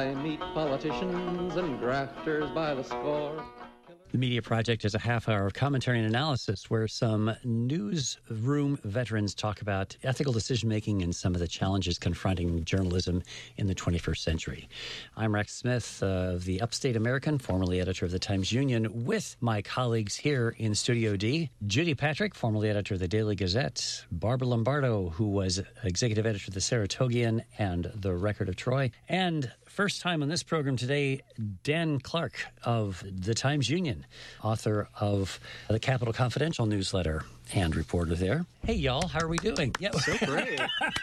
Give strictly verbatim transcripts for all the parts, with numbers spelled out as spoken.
I meet politicians and grafters by the score. The Media Project is a half hour of commentary and analysis where some newsroom veterans talk about ethical decision-making and some of the challenges confronting journalism in the twenty-first century. I'm Rex Smith of the Upstate American, formerly editor of the Times-Union, with my colleagues here in Studio D, Judy Patrick, formerly editor of the Daily Gazette, Barbara Lombardo, who was executive editor of the Saratogian and the Record of Troy, and first time on this program today, Dan Clark of the Times-Union, author of the Capital Confidential newsletter and reporter there. Hey, y'all, how are we doing? Yeah, so great.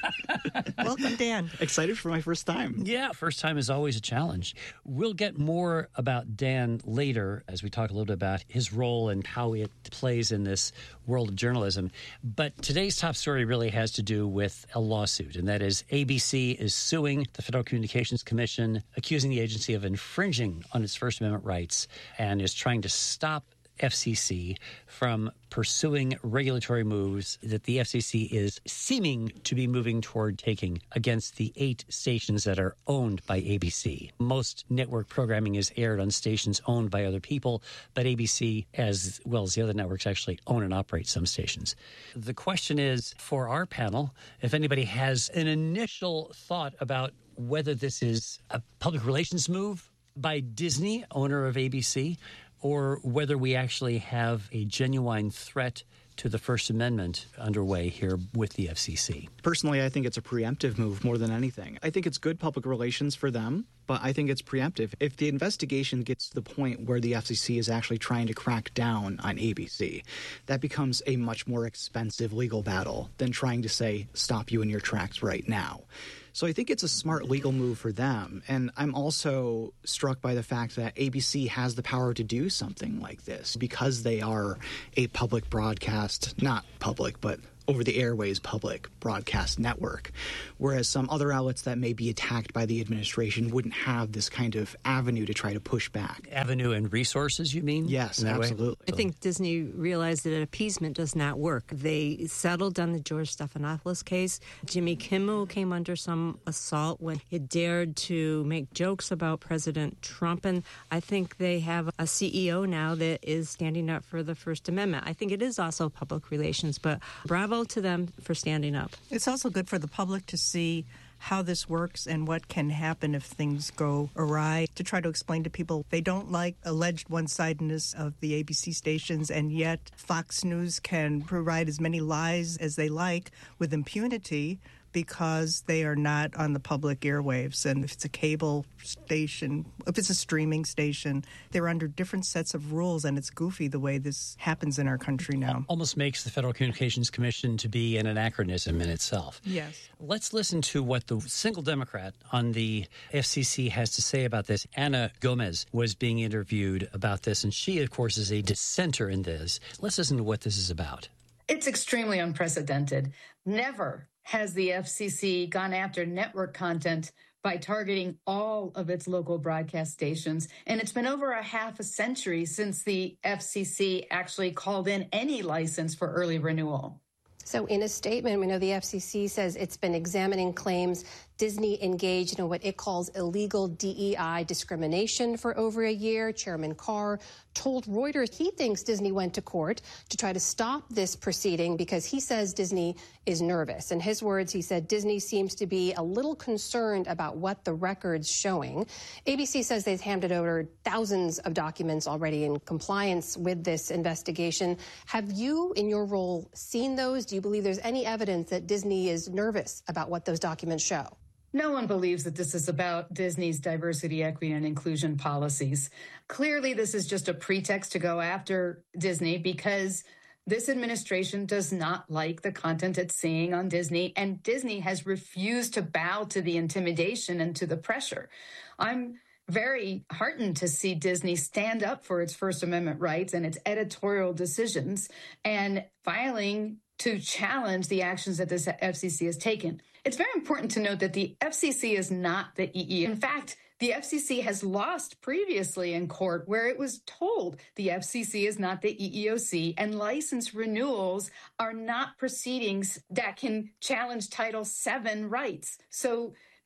Welcome, Dan. Excited for my first time. Yeah, first time is always a challenge. We'll get more about Dan later as we talk a little bit about his role and how it plays in this world of journalism. But today's top story really has to do with a lawsuit, and that is A B C is suing the Federal Communications Commission, accusing the agency of infringing on its First Amendment rights, and is trying to stop F C C from pursuing regulatory moves that the F C C is seeming to be moving toward taking against the eight stations that are owned by A B C. Most network programming is aired on stations owned by other people, but A B C, as well as the other networks, actually own and operate some stations. The question is, for our panel, if anybody has an initial thought about whether this is a public relations move by Disney, owner of A B C, or whether we actually have a genuine threat to the First Amendment underway here with the F C C. Personally, I think it's a preemptive move more than anything. I think it's good public relations for them, but I think it's preemptive. If the investigation gets to the point where the F C C is actually trying to crack down on A B C, that becomes a much more expensive legal battle than trying to say, stop you in your tracks right now. So I think it's a smart legal move for them. And I'm also struck by the fact that A B C has the power to do something like this because they are a public broadcast, not public, but over the airways public broadcast network, whereas some other outlets that may be attacked by the administration wouldn't have this kind of avenue to try to push back. Avenue and resources, you mean? Yes, absolutely. I think Disney realized that appeasement does not work. They settled on the George Stephanopoulos case. Jimmy Kimmel came under some assault when he dared to make jokes about President Trump, and I think they have a C E O now that is standing up for the First Amendment. I think it is also public relations, but bravo to them for standing up. It's also good for the public to see how this works and what can happen if things go awry, to try to explain to people they don't like alleged one-sidedness of the A B C stations, and yet Fox News can provide as many lies as they like with impunity because they are not on the public airwaves. And if it's a cable station, if it's a streaming station, they're under different sets of rules, and it's goofy the way this happens in our country now. Almost makes the Federal Communications Commission to be an anachronism in itself. Yes. Let's listen to what the single Democrat on the F C C has to say about this. Anna Gomez was being interviewed about this, and she, of course, is a dissenter in this. Let's listen to what this is about. It's extremely unprecedented. Never has the F C C gone after network content by targeting all of its local broadcast stations. And it's been over a half a century since the F C C actually called in any license for early renewal. So in a statement, we know the F C C says it's been examining claims Disney engaged in what it calls illegal D E I discrimination for over a year. Chairman Carr told Reuters he thinks Disney went to court to try to stop this proceeding because he says Disney is nervous. In his words, he said Disney seems to be a little concerned about what the record's showing. A B C says they've handed over thousands of documents already in compliance with this investigation. Have you, in your role, seen those? Do you believe there's any evidence that Disney is nervous about what those documents show? No one believes that this is about Disney's diversity, equity, and inclusion policies. Clearly, this is just a pretext to go after Disney because this administration does not like the content it's seeing on Disney, and Disney has refused to bow to the intimidation and to the pressure. I'm very heartened to see Disney stand up for its First Amendment rights and its editorial decisions and filing to challenge the actions that this F C C has taken. It's very important to note that the F C C is not the E E O C. In fact, the F C C has lost previously in court where it was told the F C C is not the E E O C and license renewals are not proceedings that can challenge Title seven rights. So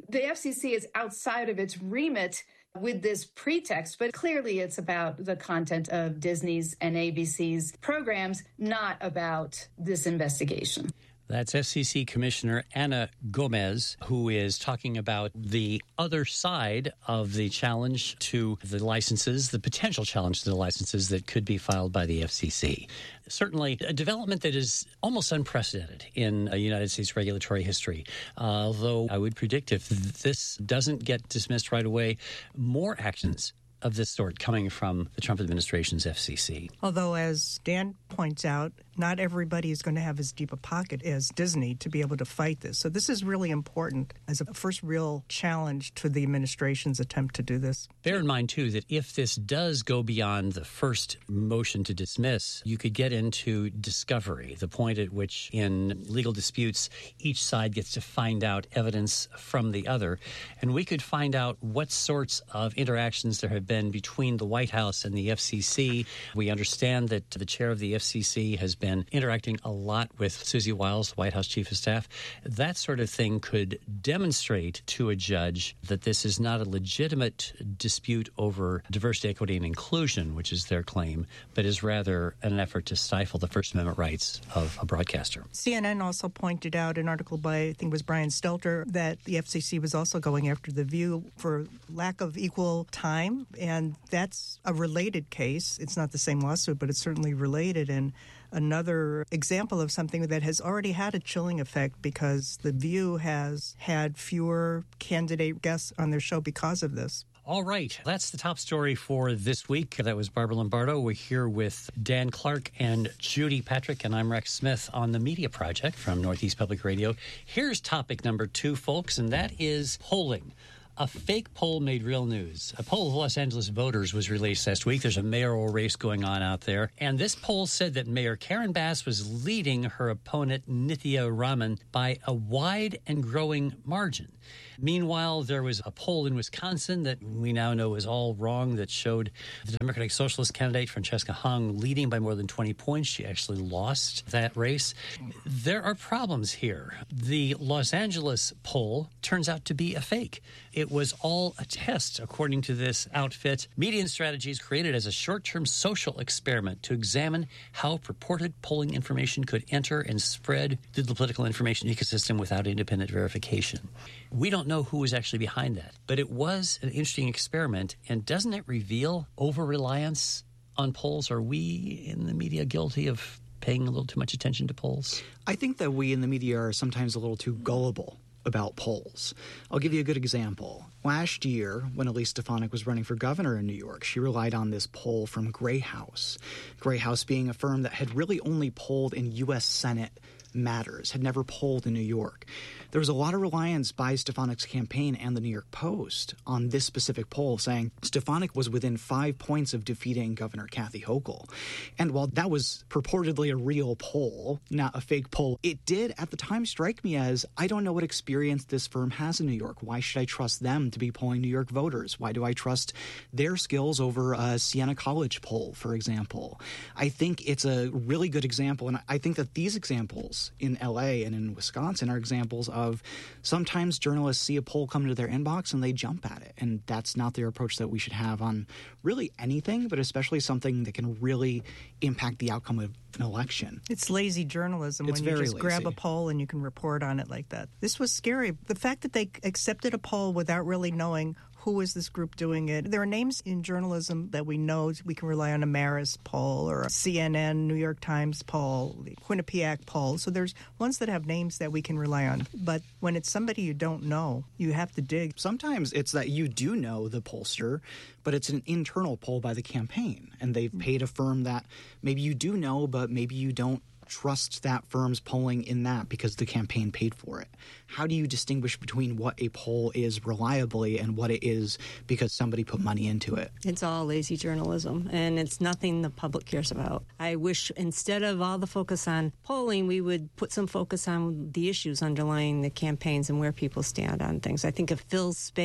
the F C C is outside of its remit with this pretext, but clearly it's about the content of Disney's and A B C's programs, not about this investigation. That's F C C Commissioner Ana Gomez, who is talking about the other side of the challenge to the licenses, the potential challenge to the licenses that could be filed by the F C C. Certainly a development that is almost unprecedented in a United States regulatory history. Uh, although I would predict if this doesn't get dismissed right away, more actions of this sort coming from the Trump administration's F C C. Although, as Dan points out, not everybody is going to have as deep a pocket as Disney to be able to fight this. So this is really important as a first real challenge to the administration's attempt to do this. Bear in mind, too, that if this does go beyond the first motion to dismiss, you could get into discovery, the point at which in legal disputes, each side gets to find out evidence from the other. And we could find out what sorts of interactions there have been between the White House and the F C C. We understand that the chair of the F C C has been interacting a lot with Susie Wiles, the White House chief of staff. That sort of thing could demonstrate to a judge that this is not a legitimate dispute over diversity, equity, and inclusion, which is their claim, but is rather an effort to stifle the First Amendment rights of a broadcaster. C N N also pointed out an article by, I think it was Brian Stelter, that the F C C was also going after The View for lack of equal time. And that's a related case. It's not the same lawsuit, but it's certainly related. And another example of something that has already had a chilling effect because The View has had fewer candidate guests on their show because of this. All right. That's the top story for this week. That was Barbara Lombardo. We're here with Dan Clark and Judy Patrick, and I'm Rex Smith on the Media Project from Northeast Public Radio. Here's topic number two, folks, and that is polling. A fake poll made real news. A poll of Los Angeles voters was released last week. There's a mayoral race going on out there. And this poll said that Mayor Karen Bass was leading her opponent, Nithya Raman, by a wide and growing margin. Meanwhile, there was a poll in Wisconsin that we now know is all wrong that showed the Democratic Socialist candidate, Francesca Hung, leading by more than twenty points. She actually lost that race. There are problems here. The Los Angeles poll turns out to be a fake. It was all a test, according to this outfit. Median Strategies created as a short-term social experiment to examine how purported polling information could enter and spread through the political information ecosystem without independent verification. We don't know who was actually behind that, but it was an interesting experiment. And doesn't it reveal over-reliance on polls? Are we in the media guilty of paying a little too much attention to polls? I think that we in the media are sometimes a little too gullible about polls. I'll give you a good example. Last year, when Elise Stefanik was running for governor in New York, she relied on this poll from Gray House. Gray House being a firm that had really only polled in U S Senate matters, had never polled in New York. There was a lot of reliance by Stefanik's campaign and the New York Post on this specific poll, saying Stefanik was within five points of defeating Governor Kathy Hochul. And while that was purportedly a real poll, not a fake poll, it did at the time strike me as, I don't know what experience this firm has in New York. Why should I trust them to be polling New York voters? Why do I trust their skills over a Siena College poll, for example? I think it's a really good example, and I think that these examples in L A and in Wisconsin are examples of sometimes journalists see a poll come into their inbox and they jump at it. And that's not their approach that we should have on really anything, but especially something that can really impact the outcome of an election. It's lazy journalism it's when you just lazy. grab a poll and you can report on it like that. This was scary. The fact that they accepted a poll without really knowing who is this group doing it. There are names in journalism that we know. We can rely on a Marist poll or a C N N, New York Times poll, the Quinnipiac poll. So there's ones that have names that we can rely on. But when it's somebody you don't know, you have to dig. Sometimes it's that you do know the pollster, but it's an internal poll by the campaign. And they've paid a firm that maybe you do know, but maybe you don't trust that firm's polling in that because the campaign paid for it. How do you distinguish between what a poll is reliably and what it is because somebody put money into it? It's all lazy journalism, and it's nothing the public cares about. I wish instead of all the focus on polling, we would put some focus on the issues underlying the campaigns and where people stand on things. I think it fills space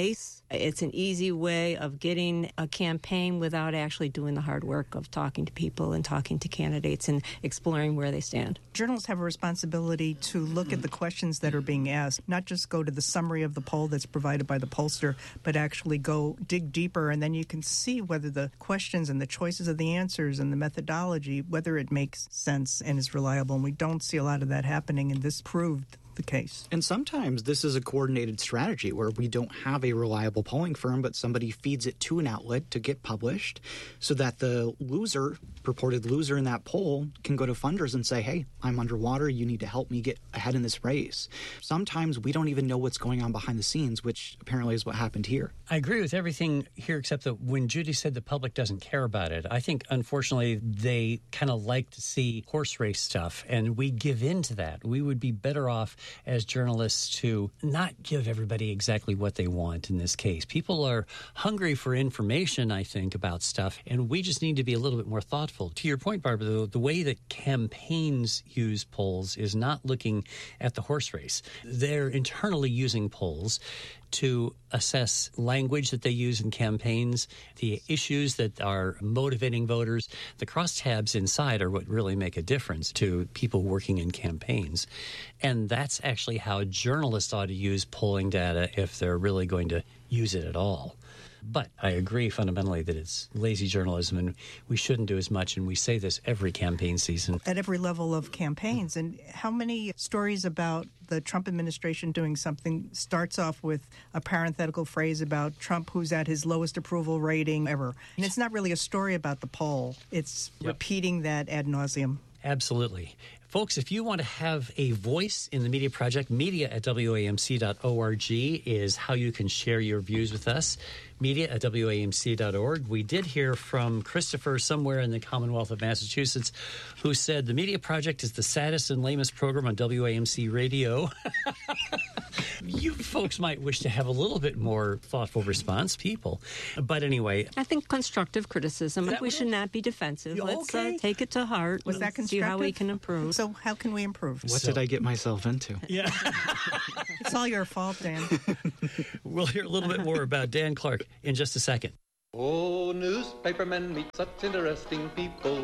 It's an easy way of getting a campaign without actually doing the hard work of talking to people and talking to candidates and exploring where they stand. Journalists have a responsibility to look at the questions that are being asked, not just go to the summary of the poll that's provided by the pollster, but actually go dig deeper, and then you can see whether the questions and the choices of the answers and the methodology, whether it makes sense and is reliable. And we don't see a lot of that happening, and this proved the case. And sometimes this is a coordinated strategy where we don't have a reliable polling firm, but somebody feeds it to an outlet to get published so that the loser, purported loser in that poll, can go to funders and say, hey, I'm underwater. You need to help me get ahead in this race. Sometimes we don't even know what's going on behind the scenes, which apparently is what happened here. I agree with everything here except that when Judy said the public doesn't care about it, I think, unfortunately, they kind of like to see horse race stuff, and we give in to that. We would be better off as journalists to not give everybody exactly what they want in this case. People are hungry for information, I think, about stuff, and we just need to be a little bit more thoughtful. To your point, Barbara, the, the way that campaigns use polls is not looking at the horse race. They're internally using polls to assess language that they use in campaigns, the issues that are motivating voters. The crosstabs inside are what really make a difference to people working in campaigns. And that's actually how journalists ought to use polling data if they're really going to use it at all. But I agree fundamentally that it's lazy journalism and we shouldn't do as much, and we say this every campaign season. At every level of campaigns. And how many stories about the Trump administration doing something starts off with a parenthetical phrase about Trump who's at his lowest approval rating ever? And it's not really a story about the poll. It's yep. repeating that ad nauseum. Absolutely. Folks, if you want to have a voice in the Media Project, media at W A M C dot org is how you can share your views with us. Media at W A M C dot org. We did hear from Christopher somewhere in the Commonwealth of Massachusetts who said the Media Project is the saddest and lamest program on W A M C radio. You folks might wish to have a little bit more thoughtful response, people. But anyway. I think constructive criticism. That we should not be defensive. Okay. Let's uh, take it to heart. Was that constructive? See how we can improve. So how can we improve? What So, did I get myself into? Yeah. It's all your fault, Dan. We'll hear a little bit more about Dan Clark in just a second. Oh, newspapermen meet such interesting people.